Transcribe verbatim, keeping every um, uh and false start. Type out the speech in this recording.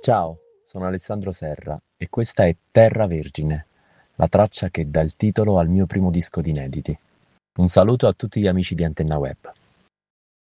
Ciao, sono Alessandro Serra e questa è Terra Vergine, la traccia che dà il titolo al mio primo disco di inediti. Un saluto a tutti gli amici di Antenna Web.